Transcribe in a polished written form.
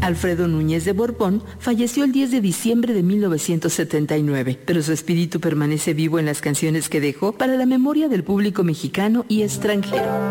Alfredo Núñez de Borbón falleció el 10 de diciembre de 1979, pero su espíritu permanece vivo en las canciones que dejó para la memoria del público mexicano y extranjero.